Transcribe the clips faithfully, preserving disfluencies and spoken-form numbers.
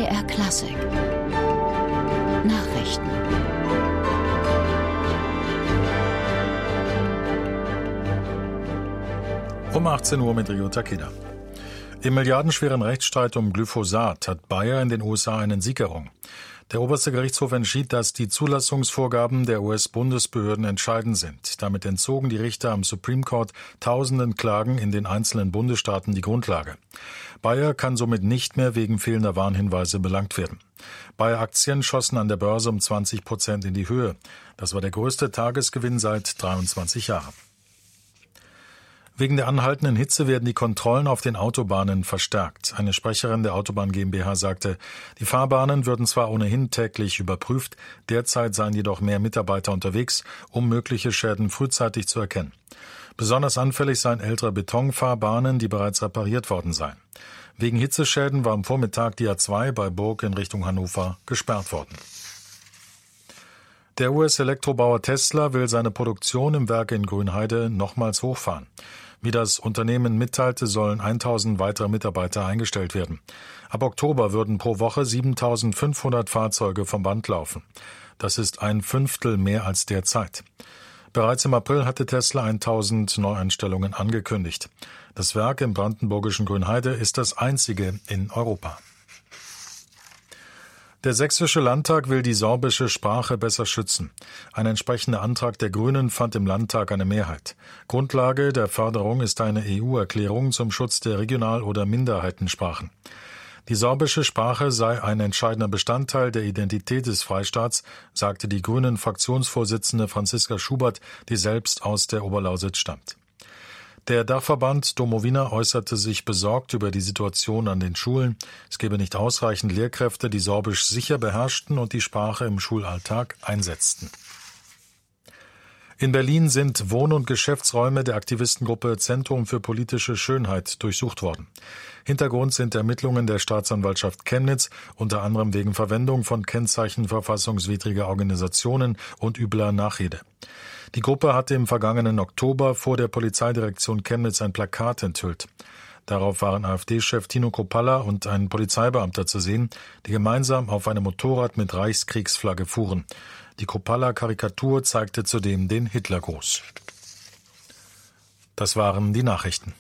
D R Klassik Nachrichten. Um achtzehn Uhr mit Rio Takeda. Im milliardenschweren Rechtsstreit um Glyphosat hat Bayer in den U S A einen Sieg errungen. Der oberste Gerichtshof entschied, dass die Zulassungsvorgaben der U S-Bundesbehörden entscheidend sind. Damit entzogen die Richter am Supreme Court tausenden Klagen in den einzelnen Bundesstaaten die Grundlage. Bayer kann somit nicht mehr wegen fehlender Warnhinweise belangt werden. Bayer-Aktien schossen an der Börse um zwanzig Prozent in die Höhe. Das war der größte Tagesgewinn seit dreiundzwanzig Jahren. Wegen der anhaltenden Hitze werden die Kontrollen auf den Autobahnen verstärkt. Eine Sprecherin der Autobahn GmbH sagte, die Fahrbahnen würden zwar ohnehin täglich überprüft, derzeit seien jedoch mehr Mitarbeiter unterwegs, um mögliche Schäden frühzeitig zu erkennen. Besonders anfällig seien ältere Betonfahrbahnen, die bereits repariert worden seien. Wegen Hitzeschäden war am Vormittag die A zwei bei Burg in Richtung Hannover gesperrt worden. Der U S-Elektrobauer Tesla will seine Produktion im Werk in Grünheide nochmals hochfahren. Wie das Unternehmen mitteilte, sollen tausend weitere Mitarbeiter eingestellt werden. Ab Oktober würden pro Woche siebentausendfünfhundert Fahrzeuge vom Band laufen. Das ist ein Fünftel mehr als derzeit. Bereits im April hatte Tesla tausend Neueinstellungen angekündigt. Das Werk im brandenburgischen Grünheide ist das einzige in Europa. Der Sächsische Landtag will die sorbische Sprache besser schützen. Ein entsprechender Antrag der Grünen fand im Landtag eine Mehrheit. Grundlage der Förderung ist eine E U-Erklärung zum Schutz der Regional- oder Minderheitensprachen. Die sorbische Sprache sei ein entscheidender Bestandteil der Identität des Freistaats, sagte die Grünen-Fraktionsvorsitzende Franziska Schubert, die selbst aus der Oberlausitz stammt. Der Dachverband Domowina äußerte sich besorgt über die Situation an den Schulen. Es gebe nicht ausreichend Lehrkräfte, die Sorbisch sicher beherrschten und die Sprache im Schulalltag einsetzten. In Berlin sind Wohn- und Geschäftsräume der Aktivistengruppe Zentrum für politische Schönheit durchsucht worden. Hintergrund sind Ermittlungen der Staatsanwaltschaft Chemnitz, unter anderem wegen Verwendung von Kennzeichen verfassungswidriger Organisationen und übler Nachrede. Die Gruppe hatte im vergangenen Oktober vor der Polizeidirektion Chemnitz ein Plakat enthüllt. Darauf waren AfD-Chef Tino Kropalla und ein Polizeibeamter zu sehen, die gemeinsam auf einem Motorrad mit Reichskriegsflagge fuhren. Die Kropalla-Karikatur zeigte zudem den Hitlergruß. Das waren die Nachrichten.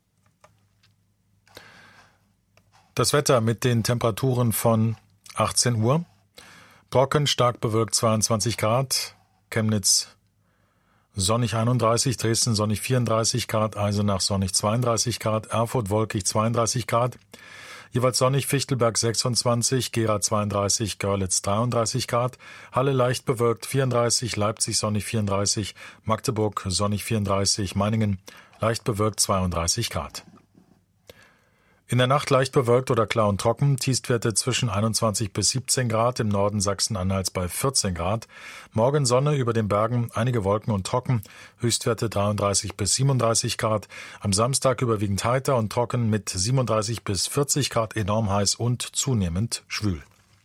Das Wetter mit den Temperaturen von achtzehn Uhr. Brocken stark bewölkt zweiundzwanzig Grad, Chemnitz sonnig einunddreißig, Dresden sonnig vierunddreißig Grad, Eisenach sonnig zweiunddreißig Grad, Erfurt wolkig zweiunddreißig Grad, jeweils sonnig Fichtelberg sechsundzwanzig, Gera zweiunddreißig, Görlitz dreiunddreißig Grad, Halle leicht bewölkt vierunddreißig, Leipzig sonnig vierunddreißig, Magdeburg sonnig vierunddreißig, Meiningen leicht bewölkt zweiunddreißig Grad. In der Nacht leicht bewölkt oder klar und trocken, Tiefstwerte zwischen einundzwanzig bis siebzehn Grad, im Norden Sachsen-Anhalts bei vierzehn Grad. Morgen Sonne über den Bergen, einige Wolken und trocken, Höchstwerte dreiunddreißig bis siebenunddreißig Grad. Am Samstag überwiegend heiter und trocken mit siebenunddreißig bis vierzig Grad, enorm heiß und zunehmend schwül.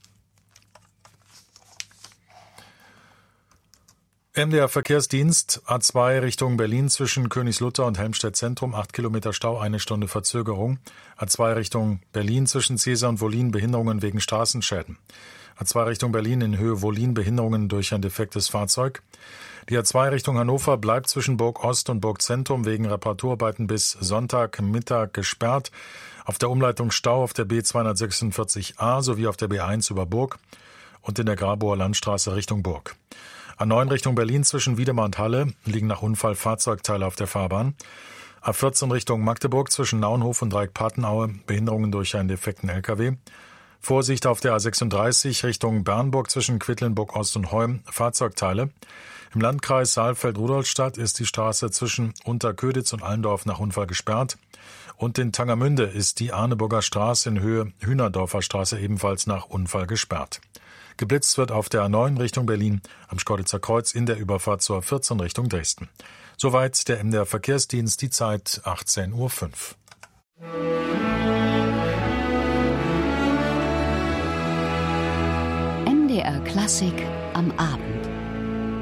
M D R Verkehrsdienst, A zwei Richtung Berlin zwischen Königslutter und Helmstedt Zentrum, acht Kilometer Stau, eine Stunde Verzögerung. A zwei Richtung Berlin zwischen Cäsar und Wollin, Behinderungen wegen Straßenschäden. A zwei Richtung Berlin in Höhe Wollin, Behinderungen durch ein defektes Fahrzeug. Die A zwei Richtung Hannover bleibt zwischen Burg Ost und Burg Zentrum wegen Reparaturarbeiten bis Sonntagmittag gesperrt. Auf der Umleitung Stau auf der B zweihundertsechsundvierzig a sowie auf der B eins über Burg und in der Grabower Landstraße Richtung Burg. A neun Richtung Berlin zwischen Wiedemer und Halle liegen nach Unfall Fahrzeugteile auf der Fahrbahn. A vierzehn Richtung Magdeburg zwischen Naunhof und Dreieck-Patenaue, Behinderungen durch einen defekten L K W. Vorsicht auf der A sechsunddreißig Richtung Bernburg zwischen Quedlinburg Ost und Heum, Fahrzeugteile. Im Landkreis Saalfeld-Rudolstadt ist die Straße zwischen Unterköditz und Allendorf nach Unfall gesperrt. Und in Tangermünde ist die Arneburger Straße in Höhe Hühnerdorfer Straße ebenfalls nach Unfall gesperrt. Geblitzt wird auf der A neun Richtung Berlin am Schkeuditzer Kreuz in der Überfahrt zur A vierzehn Richtung Dresden. Soweit der M D R Verkehrsdienst, die Zeit achtzehn Uhr fünf. M D R Klassik am Abend.